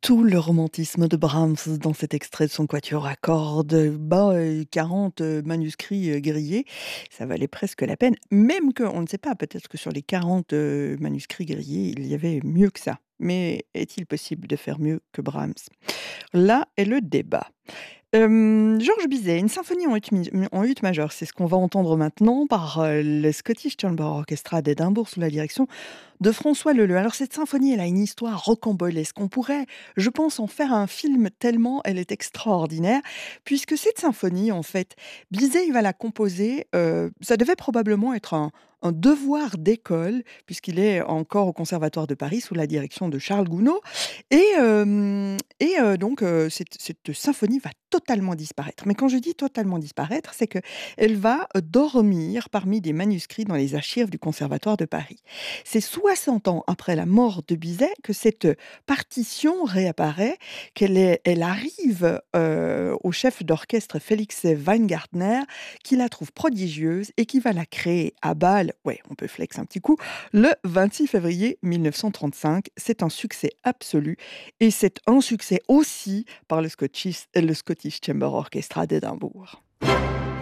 Tout le romantisme de Brahms dans cet extrait de son quatuor à cordes, 40 manuscrits grillés, ça valait presque la peine. Même qu'on ne sait pas, peut-être que sur les 40 manuscrits grillés, il y avait mieux que ça. Mais est-il possible de faire mieux que Brahms? Là est le débat. Georges Bizet, une symphonie en ut majeur, c'est ce qu'on va entendre maintenant par, le Scottish Chamber Orchestra d'Édimbourg sous la direction de François Leleux. Alors cette symphonie, elle a une histoire rocambolesque. On pourrait, je pense, en faire un film tellement elle est extraordinaire, puisque cette symphonie, en fait, Bizet, il va la composer, ça devait probablement être un devoir d'école, puisqu'il est encore au Conservatoire de Paris sous la direction de Charles Gounod donc cette symphonie va totalement disparaître. Mais quand je dis totalement disparaître, c'est qu'elle va, dormir parmi des manuscrits dans les archives du Conservatoire de Paris. C'est 60 ans après la mort de Bizet que cette partition réapparaît, elle arrive, au chef d'orchestre Félix Weingartner, qui la trouve prodigieuse et qui va la créer à Bâle, ouais, on peut flex un petit coup, le 26 février 1935. C'est un succès absolu et c'est un succès aussi par le Scottish Chamber Orchestra d'Édimbourg.